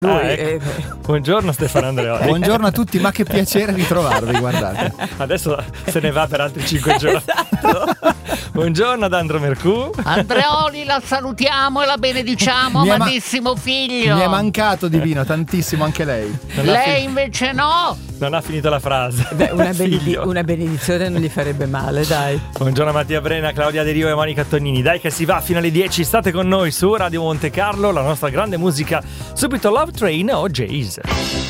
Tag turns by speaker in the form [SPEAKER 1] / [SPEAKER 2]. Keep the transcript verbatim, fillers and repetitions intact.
[SPEAKER 1] Lui,
[SPEAKER 2] Ah, ecco.
[SPEAKER 1] eh,
[SPEAKER 2] Buongiorno Stefano Andreoli.
[SPEAKER 3] Buongiorno a tutti, ma che piacere ritrovarvi, guardate.
[SPEAKER 2] Adesso se ne va per altri cinque giorni.
[SPEAKER 1] Esatto.
[SPEAKER 2] Buongiorno ad Andro Mercù.
[SPEAKER 4] Andreoli, la salutiamo e la benediciamo,
[SPEAKER 3] Mi è ma-
[SPEAKER 4] amatissimo figlio.
[SPEAKER 3] Mi è mancato Divino tantissimo anche lei.
[SPEAKER 2] Non ha,
[SPEAKER 4] Lei
[SPEAKER 2] fi-
[SPEAKER 4] invece no.
[SPEAKER 2] non ha finito la frase.
[SPEAKER 1] beh, una, benedi-
[SPEAKER 2] Figlio.
[SPEAKER 1] una benedizione non gli farebbe male, dai.
[SPEAKER 2] Buongiorno Mattia Brena, Claudia De Rio e Monica Tonini. Dai che si va fino alle dieci. State con noi su Radio Monte Carlo, la nostra grande musica. Subito Love Train o Jays.